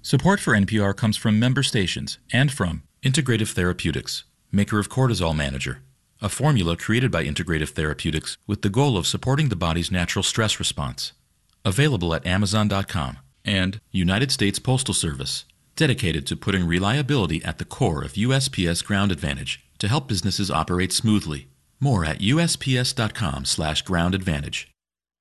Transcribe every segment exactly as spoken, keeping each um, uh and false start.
Support for N P R comes from member stations and from Integrative Therapeutics, maker of Cortisol Manager, a formula created by Integrative Therapeutics with the goal of supporting the body's natural stress response. Available at amazon dot com. And United States Postal Service, dedicated to putting reliability at the core of U S P S Ground Advantage to help businesses operate smoothly. More at U S P S dot com slash ground advantage.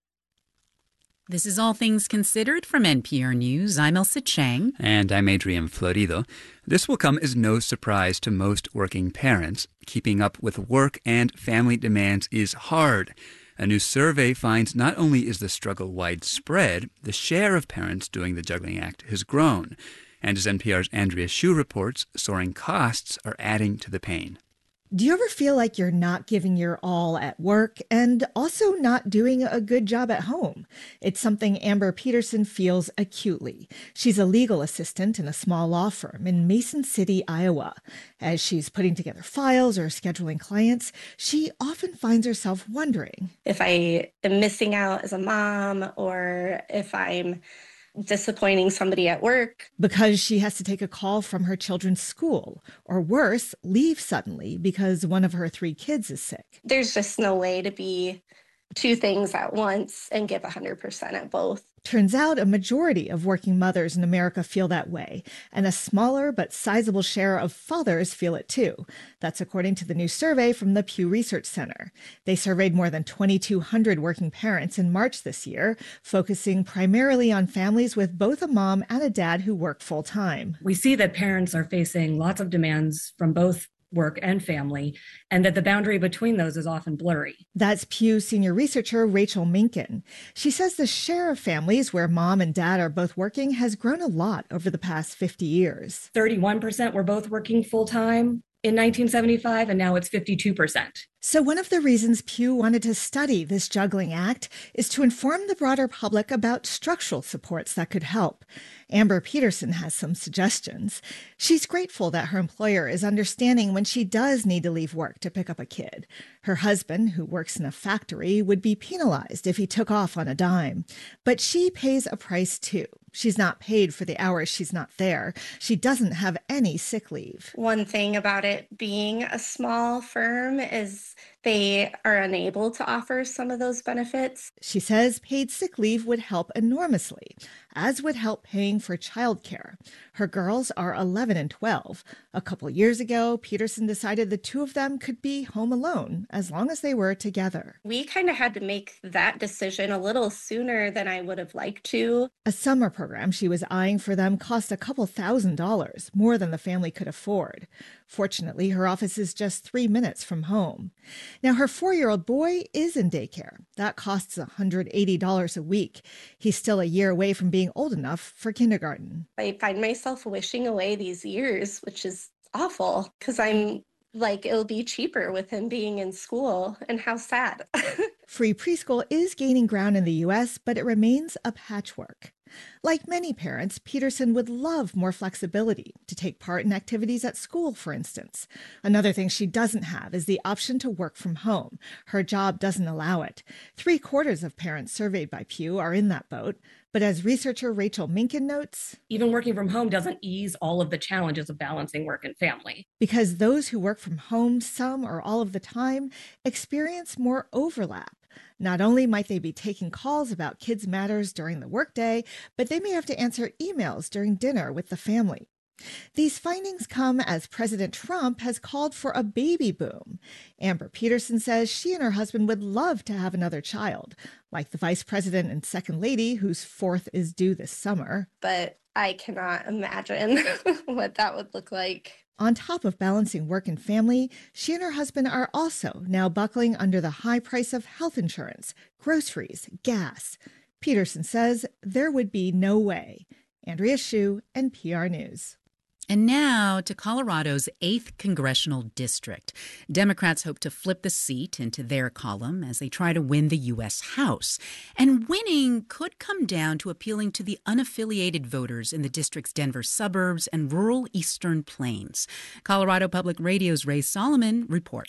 This is All Things Considered from N P R News. I'm Elsa Chang. And I'm Adrian Florido. This will come as no surprise to most working parents. Keeping up with work and family demands is hard. A new survey finds not only is the struggle widespread, the share of parents doing the juggling act has grown. And as N P R's Andrea Hsu reports, soaring costs are adding to the pain. Do you ever feel like you're not giving your all at work and also not doing a good job at home? It's something Amber Peterson feels acutely. She's a legal assistant in a small law firm in Mason City, Iowa. As she's putting together files or scheduling clients, she often finds herself wondering if I am missing out as a mom or if I'm disappointing somebody at work. Because she has to take a call from her children's school, or worse, leave suddenly because one of her three kids is sick. There's just no way to be two things at once and give one hundred percent at both. Turns out a majority of working mothers in America feel that way, and a smaller but sizable share of fathers feel it too. That's according to the new survey from the Pew Research Center. They surveyed more than twenty-two hundred working parents in March this year, focusing primarily on families with both a mom and a dad who work full-time. We see that parents are facing lots of demands from both work and family, and that the boundary between those is often blurry. That's Pew senior researcher Rachel Minkin. She says the share of families where mom and dad are both working has grown a lot over the past fifty years. thirty-one percent were both working full-time in nineteen seventy-five, and now it's fifty-two percent. So one of the reasons Pew wanted to study this juggling act is to inform the broader public about structural supports that could help. Amber Peterson has some suggestions. She's grateful that her employer is understanding when she does need to leave work to pick up a kid. Her husband, who works in a factory, would be penalized if he took off on a dime. But she pays a price too. She's not paid for the hours she's not there. She doesn't have any sick leave. One thing about it being a small firm is they are unable to offer some of those benefits. She says paid sick leave would help enormously, as would help paying for childcare. Her girls are eleven and twelve. A couple years ago, Peterson decided the two of them could be home alone as long as they were together. We kind of had to make that decision a little sooner than I would have liked to. A summer program she was eyeing for them cost a couple thousand dollars, more than the family could afford. Fortunately, her office is just three minutes from home. Now, her four-year-old boy is in daycare. That costs one hundred eighty dollars a week. He's still a year away from being old enough for kindergarten. I find myself wishing away these years, which is awful, because I'm like, it'll be cheaper with him being in school, and how sad. Free preschool is gaining ground in the U S, but it remains a patchwork. Like many parents, Peterson would love more flexibility to take part in activities at school, for instance. Another thing she doesn't have is the option to work from home. Her job doesn't allow it. Three quarters of parents surveyed by Pew are in that boat. But as researcher Rachel Minkin notes, even working from home doesn't ease all of the challenges of balancing work and family. Because those who work from home some or all of the time experience more overlap. Not only might they be taking calls about kids' matters during the workday, but they may have to answer emails during dinner with the family. These findings come as President Trump has called for a baby boom. Amber Peterson says she and her husband would love to have another child, like the vice president and second lady, whose fourth is due this summer. But I cannot imagine what that would look like. On top of balancing work and family, she and her husband are also now buckling under the high price of health insurance, groceries, gas. Peterson says there would be no way. Andrea Hsu, N P R News. And now to Colorado's eighth Congressional District. Democrats hope to flip the seat into their column as they try to win the U S House. And winning could come down to appealing to the unaffiliated voters in the district's Denver suburbs and rural eastern plains. Colorado Public Radio's Ray Solomon reports.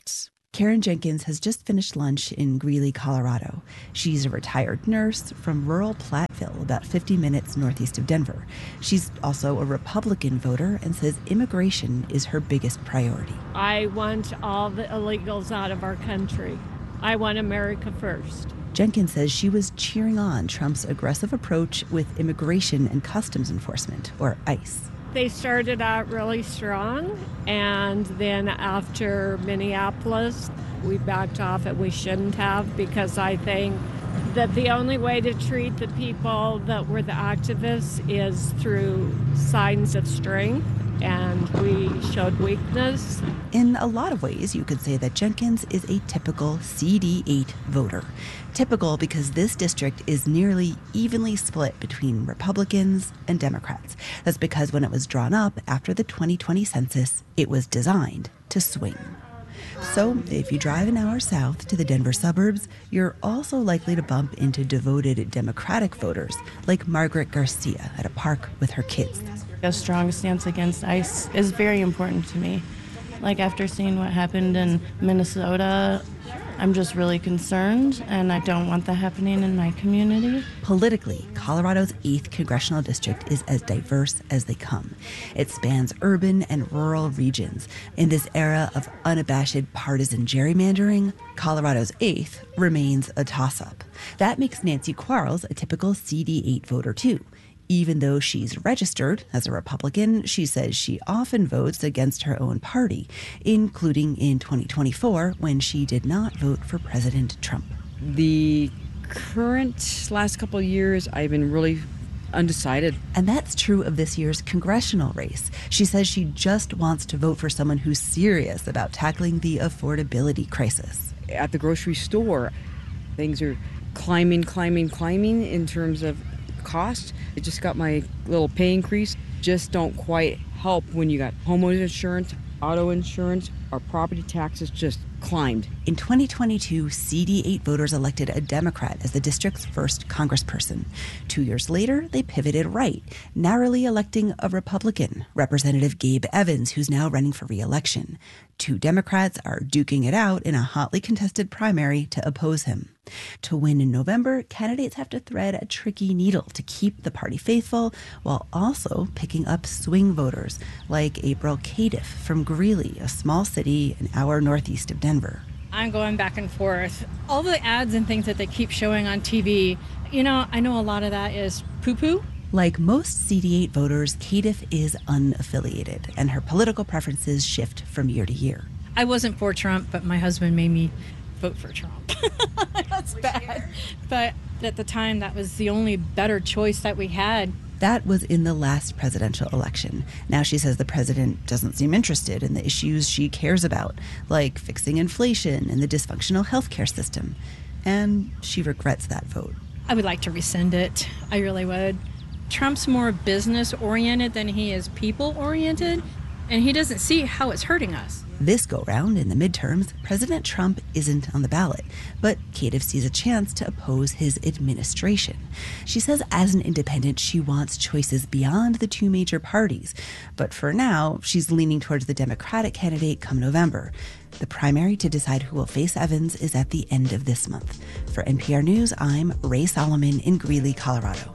Karen Jenkins has just finished lunch in Greeley, Colorado. She's a retired nurse from rural Platteville, about fifty minutes northeast of Denver. She's also a Republican voter and says immigration is her biggest priority. I want all the illegals out of our country. I want America first. Jenkins says she was cheering on Trump's aggressive approach with Immigration and Customs Enforcement, or ICE. They started out really strong, and then after Minneapolis, we backed off and we shouldn't have, because I think that the only way to treat the people that were the activists is through signs of strength, and we showed weakness. In a lot of ways, you could say that Jenkins is a typical C D eight voter. Typical because this district is nearly evenly split between Republicans and Democrats. That's because when it was drawn up after the twenty twenty census, it was designed to swing. So if you drive an hour south to the Denver suburbs, you're also likely to bump into devoted Democratic voters like Margaret Garcia at a park with her kids. A strong stance against ICE is very important to me. Like, after seeing what happened in Minnesota, I'm just really concerned, and I don't want that happening in my community. Politically, Colorado's eighth congressional district is as diverse as they come. It spans urban and rural regions. In this era of unabashed partisan gerrymandering, Colorado's eighth remains a toss-up. That makes Nancy Quarles a typical C D eight voter, too. Even though she's registered as a Republican, she says she often votes against her own party, including in twenty twenty-four when she did not vote for President Trump. The current last couple of years, I've been really undecided. And that's true of this year's congressional race. She says she just wants to vote for someone who's serious about tackling the affordability crisis. At the grocery store, things are climbing, climbing, climbing in terms of cost. I just got my little pay increase. Just don't quite help when you got homeowner insurance, auto insurance, our property taxes just climbed. In twenty twenty-two, C D eight voters elected a Democrat as the district's first congressperson. Two years later, they pivoted right, narrowly electing a Republican, Representative Gabe Evans, who's now running for re-election. Two Democrats are duking it out in a hotly contested primary to oppose him. To win in November, candidates have to thread a tricky needle to keep the party faithful while also picking up swing voters like April Cadiff from Greeley, a small city an hour northeast of Denver. I'm going back and forth. All the ads and things that they keep showing on T V, you know, I know a lot of that is poo-poo. Like most C D eight voters, Cadiff is unaffiliated, and her political preferences shift from year to year. I wasn't for Trump, but my husband made me vote for Trump. That's bad. But at the time, that was the only better choice that we had. That was in the last presidential election. Now she says the president doesn't seem interested in the issues she cares about, like fixing inflation and the dysfunctional healthcare system. And she regrets that vote. I would like to rescind it. I really would. Trump's more business-oriented than he is people-oriented, and he doesn't see how it's hurting us. This go-round, in the midterms, President Trump isn't on the ballot, but Cadiff sees a chance to oppose his administration. She says as an independent, she wants choices beyond the two major parties, but for now, she's leaning towards the Democratic candidate come November. The primary to decide who will face Evans is at the end of this month. For N P R News, I'm Ray Solomon in Greeley, Colorado.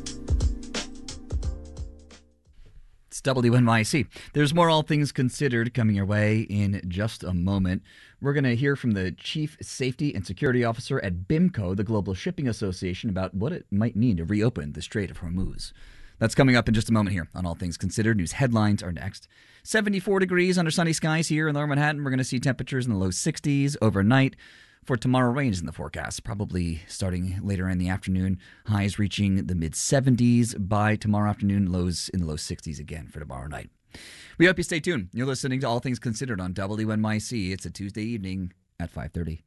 W N Y C. There's more All Things Considered coming your way in just a moment. We're going to hear from the Chief Safety and Security Officer at BIMCO, the Global Shipping Association, about what it might mean to reopen the Strait of Hormuz. That's coming up in just a moment here on All Things Considered. News headlines are next. seventy-four degrees under sunny skies here in Lower Manhattan. We're going to see temperatures in the low sixties overnight. For tomorrow, rain is in the forecast, probably starting later in the afternoon. Highs reaching the mid-seventies by tomorrow afternoon, lows in the low sixties again for tomorrow night. We hope you stay tuned. You're listening to All Things Considered on W N Y C. It's a Tuesday evening at five thirty.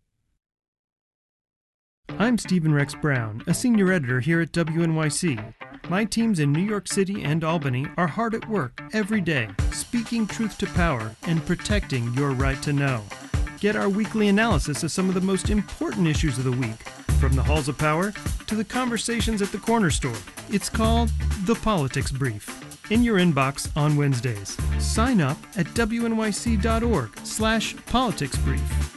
I'm Stephen Rex Brown, a senior editor here at W N Y C. My teams in New York City and Albany are hard at work every day, speaking truth to power and protecting your right to know. Get our weekly analysis of some of the most important issues of the week, from the halls of power to the conversations at the corner store. It's called The Politics Brief. in your inbox on Wednesdays. Sign up at wnyc.org slash politics brief.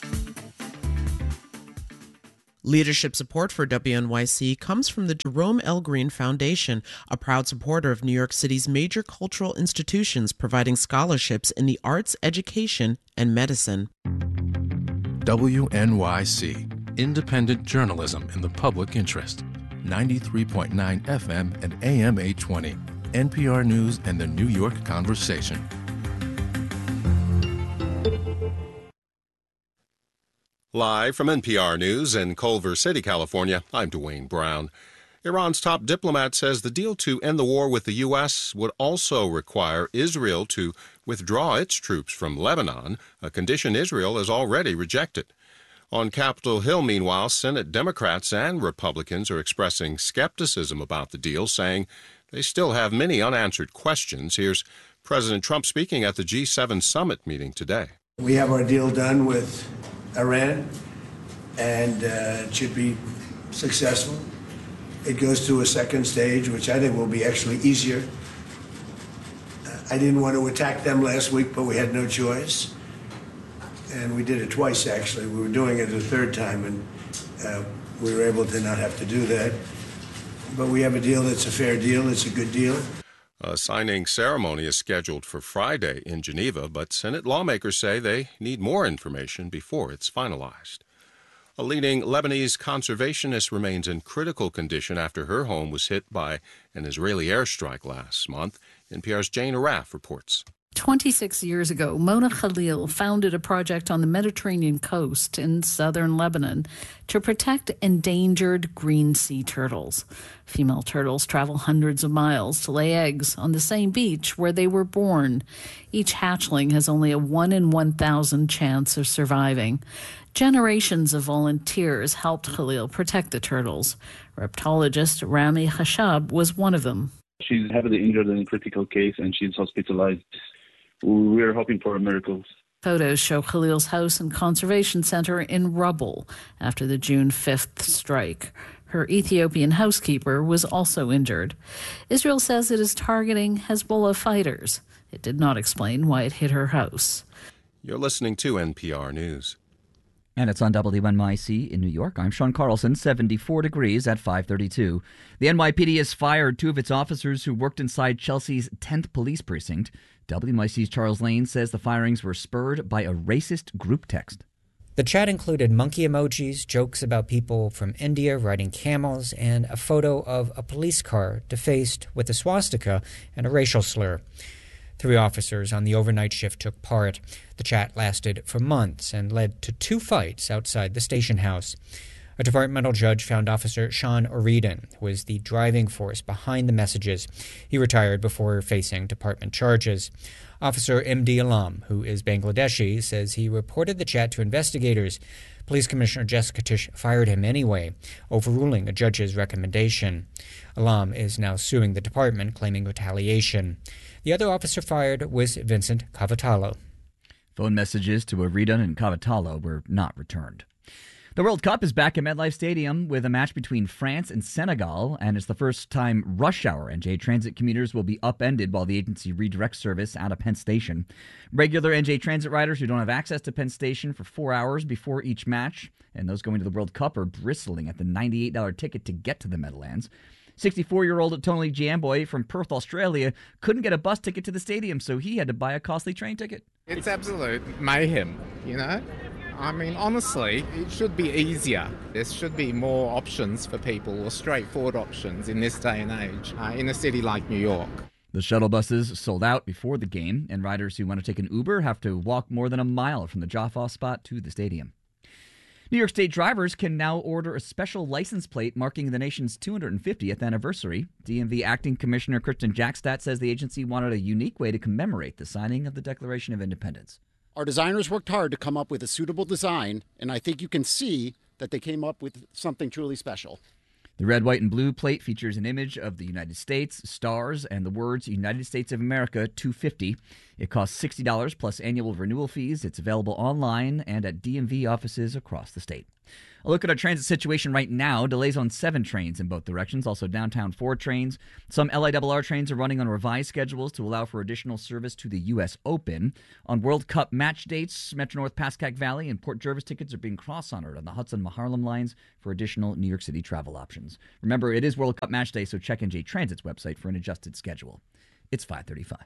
Leadership support for W N Y C comes from the Jerome L. Green Foundation, a proud supporter of New York City's major cultural institutions providing scholarships in the arts, education, and medicine. W N Y C, independent journalism in the public interest. ninety-three point nine F M and A M eight twenty. N P R News and the New York Conversation. Live from N P R News in Culver City, California, I'm Dwayne Brown. Iran's top diplomat says the deal to end the war with the U S would also require Israel to withdraw its troops from Lebanon, a condition Israel has already rejected. On Capitol Hill, meanwhile, Senate Democrats and Republicans are expressing skepticism about the deal, saying they still have many unanswered questions. Here's President Trump speaking at the G seven summit meeting today. We have our deal done with Iran, and uh, it should be successful. It goes to a second stage, which I think will be actually easier. I didn't want to attack them last week, but we had no choice. And we did it twice, actually. We were doing it a third time, and uh, we were able to not have to do that. But we have a deal that's a fair deal. It's a good deal. A signing ceremony is scheduled for Friday in Geneva, but Senate lawmakers say they need more information before it's finalized. A leading Lebanese conservationist remains in critical condition after her home was hit by an Israeli airstrike last month. N P R's Jane Araf reports. twenty-six years ago, Mona Khalil founded a project on the Mediterranean coast in southern Lebanon to protect endangered green sea turtles. Female turtles travel hundreds of miles to lay eggs on the same beach where they were born. Each hatchling has only a one in one thousand chance of surviving. Generations of volunteers helped Khalil protect the turtles. Reptologist Rami Khashab was one of them. She's heavily injured in a critical case and she's hospitalized. We're hoping for a miracle. Photos show Khalil's house and conservation center in rubble after the June fifth strike. Her Ethiopian housekeeper was also injured. Israel says it is targeting Hezbollah fighters. It did not explain why it hit her house. You're listening to N P R News. And it's on W N Y C in New York. I'm Sean Carlson, seventy-four degrees at five thirty-two. The N Y P D has fired two of its officers who worked inside Chelsea's tenth police precinct. W N Y C's Charles Lane says the firings were spurred by a racist group text. The chat included monkey emojis, jokes about people from India riding camels, and a photo of a police car defaced with a swastika and a racial slur. Three officers on the overnight shift took part. The chat lasted for months and led to two fights outside the station house. A departmental judge found Officer Sean Oredan was the driving force behind the messages. He retired before facing department charges. Officer M D Alam, who is Bangladeshi, says he reported the chat to investigators. Police Commissioner Jessica Tisch fired him anyway, overruling a judge's recommendation. Alam is now suing the department, claiming retaliation. The other officer fired was Vincent Cavatalo. Phone messages to Oredan and Cavatalo were not returned. The World Cup is back at MetLife Stadium with a match between France and Senegal, and it's the first time rush hour N J Transit commuters will be upended while the agency redirects service out of Penn Station. Regular N J Transit riders who don't have access to Penn Station for four hours before each match, and those going to the World Cup, are bristling at the ninety-eight dollars ticket to get to the Meadowlands. sixty-four-year-old Tony Giamboy from Perth, Australia, couldn't get a bus ticket to the stadium, so he had to buy a costly train ticket. It's absolute mayhem, you know? I mean, honestly, it should be easier. There should be more options for people, or straightforward options in this day and age, uh, in a city like New York. The shuttle buses sold out before the game, and riders who want to take an Uber have to walk more than a mile from the drop-off spot to the stadium. New York State drivers can now order a special license plate marking the nation's two hundred fiftieth anniversary. D M V Acting Commissioner Kristen Jackstadt says the agency wanted a unique way to commemorate the signing of the Declaration of Independence. Our designers worked hard to come up with a suitable design, and I think you can see that they came up with something truly special. The red, white, and blue plate features an image of the United States, stars, and the words United States of America two fifty. It costs sixty dollars plus annual renewal fees. It's available online and at D M V offices across the state. A look at our transit situation right now. Delays on seven trains in both directions, also downtown four trains. Some L I R R trains are running on revised schedules to allow for additional service to the U S Open. On World Cup match dates, Metro North Pascack Valley and Port Jervis tickets are being cross-honored on the Hudson-Harlem lines for additional New York City travel options. Remember, it is World Cup match day, so check N J Transit's website for an adjusted schedule. It's five thirty-five.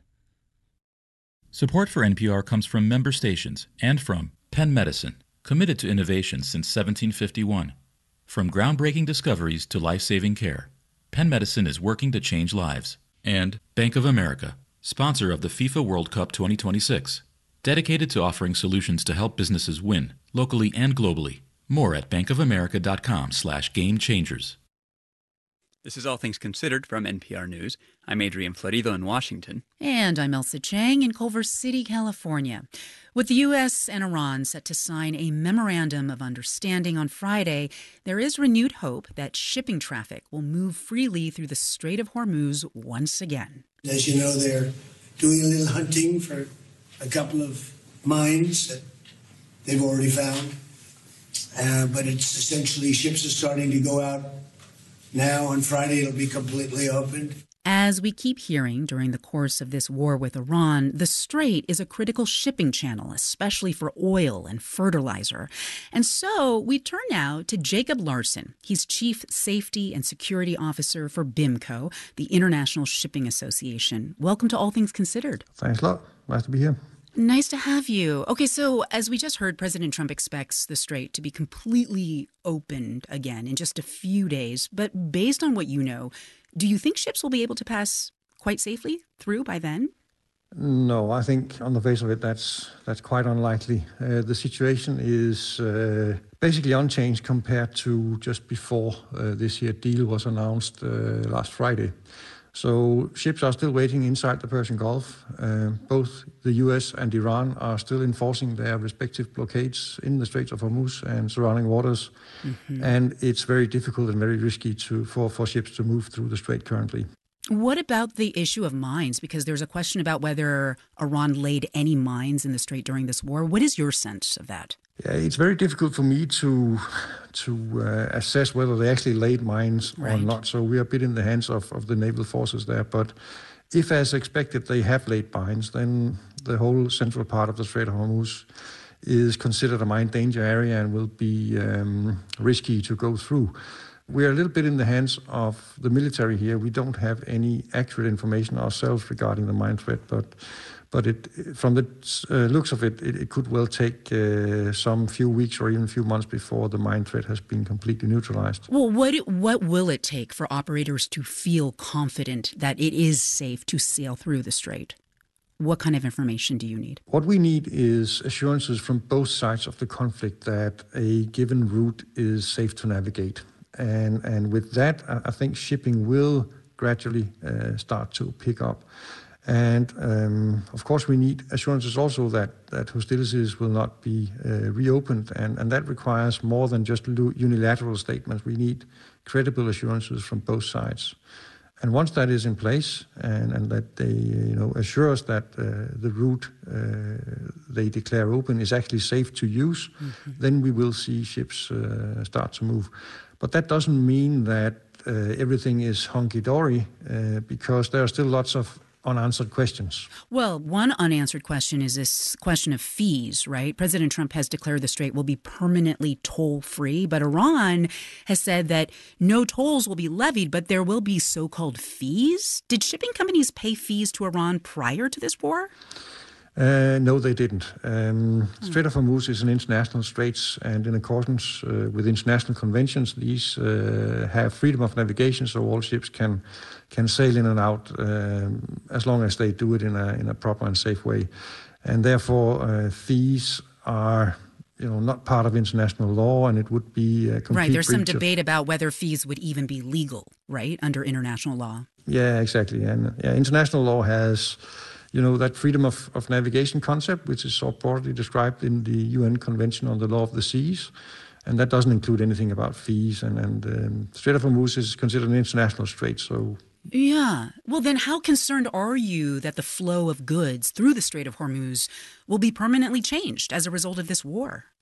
Support for N P R comes from member stations and from Penn Medicine, committed to innovation since seventeen fifty-one. From groundbreaking discoveries to life-saving care, Penn Medicine is working to change lives. And Bank of America, sponsor of the FIFA World Cup twenty twenty-six, dedicated to offering solutions to help businesses win, locally and globally. More at bankofamerica.com slash game changers. This is All Things Considered from N P R News. I'm Adrian Florido in Washington. And I'm Elsa Chang in Culver City, California. With the U S and Iran set to sign a memorandum of understanding on Friday, there is renewed hope that shipping traffic will move freely through the Strait of Hormuz once again. As you know, they're doing a little hunting for a couple of mines that they've already found. Uh, but it's essentially ships are starting to go out. Now, on Friday, it'll be completely opened. As we keep hearing during the course of this war with Iran, the Strait is a critical shipping channel, especially for oil and fertilizer. And so we turn now to Jacob Larson. He's Chief Safety and Security Officer for BIMCO, the International Shipping Association. Welcome to All Things Considered. Thanks a lot. Nice to be here. Nice to have you. Okay, so as we just heard, President Trump expects the Strait to be completely opened again in just a few days. But based on what you know, do you think ships will be able to pass quite safely through by then? No, I think on the face of it, that's that's quite unlikely. Uh, the situation is uh, basically unchanged compared to just before uh, this year deal was announced uh, last Friday. So ships are still waiting inside the Persian Gulf. Uh, both the U S and Iran are still enforcing their respective blockades in the Straits of Hormuz and surrounding waters. Mm-hmm. And it's very difficult and very risky to, for, for ships to move through the strait currently. What about the issue of mines? Because there's a question about whether Iran laid any mines in the strait during this war. What is your sense of that? Yeah, it's very difficult for me to to uh, assess whether they actually laid mines right. or not. So we are a bit in the hands of, of the naval forces there. But if, as expected, they have laid mines, then the whole central part of the Strait of Hormuz is considered a mine danger area and will be um, risky to go through. We are a little bit in the hands of the military here. We don't have any accurate information ourselves regarding the mine threat, but but it, from the uh, looks of it, it, it could well take uh, some few weeks or even a few months before the mine threat has been completely neutralized. Well, what what will it take for operators to feel confident that it is safe to sail through the strait? What kind of information do you need? What we need is assurances from both sides of the conflict that a given route is safe to navigate. And and with that, I think shipping will gradually uh, start to pick up. And um, of course, we need assurances also that, that hostilities will not be uh, reopened. And, and that requires more than just unilateral statements. We need credible assurances from both sides. And once that is in place and, and that they you know, assure us that uh, the route uh, they declare open is actually safe to use, mm-hmm. then we will see ships uh, start to move. But that doesn't mean that uh, everything is hunky-dory uh, because there are still lots of unanswered questions. Well, one unanswered question is this question of fees, right? President Trump has declared the strait will be permanently toll-free, but Iran has said that no tolls will be levied, but there will be so-called fees. Did shipping companies pay fees to Iran prior to this war? Uh, no, they didn't. Um, hmm. Strait of Hormuz is an international straits, and in accordance uh, with international conventions, these uh, have freedom of navigation, so all ships can can sail in and out um, as long as they do it in a in a proper and safe way. And therefore, uh, fees are, you know, not part of international law, and it would be a complete right. There's some breach debate of, about whether fees would even be legal, right, under international law. Yeah, exactly. And yeah, international law has, you know, that freedom of, of navigation concept, which is so broadly described in the U N Convention on the Law of the Seas. And that doesn't include anything about fees. And, and um, Strait of Hormuz is considered an international strait, so... Yeah. Well, then how concerned are you that the flow of goods through the Strait of Hormuz will be permanently changed as a result of this war?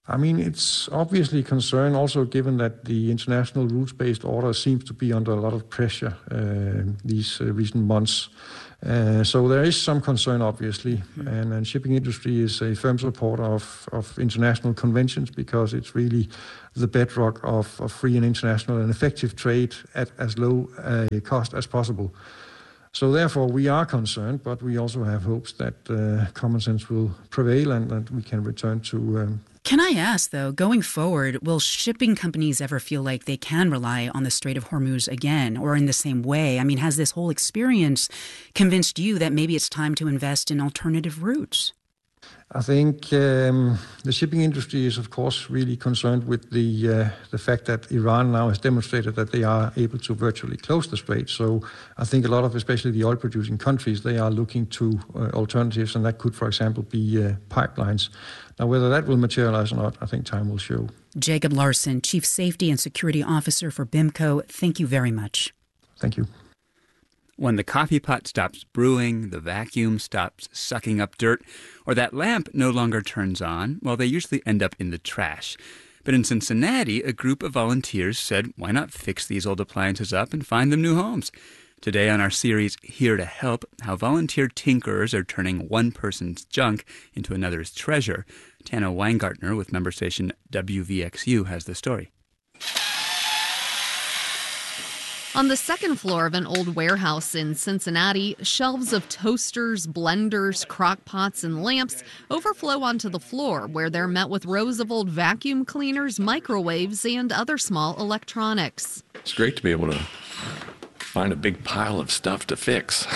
I mean, it's obviously a concern also given that the international rules-based order seems to be under a lot of pressure uh, these uh, recent months. Uh, so there is some concern, obviously, mm. and, and shipping industry is a firm supporter of, of international conventions because it's really the bedrock of, of free and international and effective trade at as low a cost as possible. So therefore, we are concerned, but we also have hopes that uh, common sense will prevail and that we can return to... Um, Can I ask, though, going forward, will shipping companies ever feel like they can rely on the Strait of Hormuz again or in the same way? I mean, has this whole experience convinced you that maybe it's time to invest in alternative routes? I think um, the shipping industry is, of course, really concerned with the uh, the fact that Iran now has demonstrated that they are able to virtually close the strait. So I think a lot of, especially the oil-producing countries, they are looking to uh, alternatives, and that could, for example, be uh, pipelines. Now, whether that will materialize or not, I think time will show. Jacob Larson, Chief Safety and Security Officer for B I M C O, thank you very much. Thank you. When the coffee pot stops brewing, the vacuum stops sucking up dirt, or that lamp no longer turns on, well, they usually end up in the trash. But in Cincinnati, a group of volunteers said, why not fix these old appliances up and find them new homes? Today on our series, Here to Help, how volunteer tinkerers are turning one person's junk into another's treasure. Tana Weingartner with member station W V X U has the story. On the second floor of an old warehouse in Cincinnati, shelves of toasters, blenders, crock pots, and lamps overflow onto the floor, where they're met with rows of old vacuum cleaners, microwaves, and other small electronics. It's great to be able to find a big pile of stuff to fix.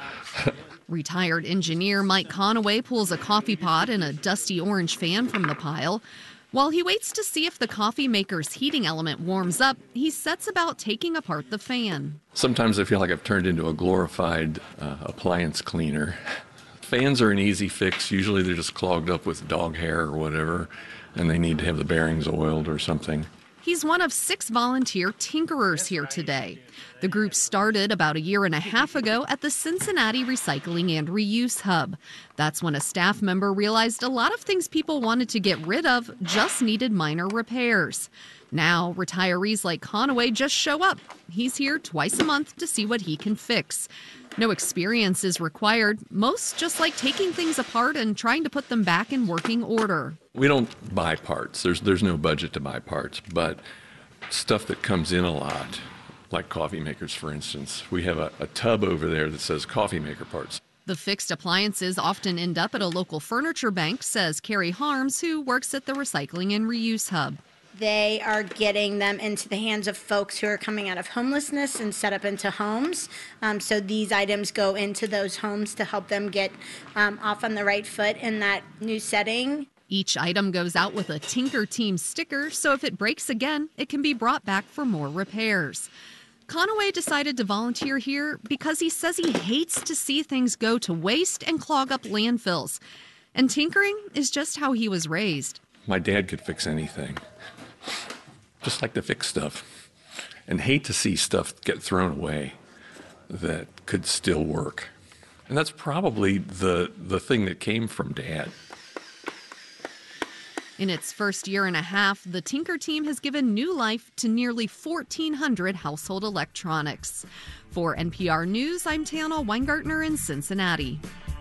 Retired engineer Mike Conaway pulls a coffee pot and a dusty orange fan from the pile. While he waits to see if the coffee maker's heating element warms up, he sets about taking apart the fan. Sometimes I feel like I've turned into a glorified uh, appliance cleaner. Fans are an easy fix. Usually they're just clogged up with dog hair or whatever, and they need to have the bearings oiled or something. He's one of six volunteer tinkerers here today. The group started about a year and a half ago at the Cincinnati Recycling and Reuse Hub. That's when a staff member realized a lot of things people wanted to get rid of just needed minor repairs. Now, retirees like Conaway just show up. He's here twice a month to see what he can fix. No experience is required. Most just like taking things apart and trying to put them back in working order. We don't buy parts. There's there's no budget to buy parts, but stuff that comes in a lot, like coffee makers, for instance. We have a, a tub over there that says coffee maker parts. The fixed appliances often end up at a local furniture bank, says Carrie Harms, who works at the Recycling and Reuse Hub. They are getting them into the hands of folks who are coming out of homelessness and set up into homes. Um, so these items go into those homes to help them get um, off on the right foot in that new setting. Each item goes out with a Tinker Team sticker, so if it breaks again, it can be brought back for more repairs. Conaway decided to volunteer here because he says he hates to see things go to waste and clog up landfills. And tinkering is just how he was raised. My dad could fix anything. Just like to fix stuff and hate to see stuff get thrown away that could still work. And that's probably the the thing that came from Dad. In its first year and a half, the Tinker Team has given new life to nearly fourteen hundred household electronics. For N P R News, I'm Tana Weingartner in Cincinnati.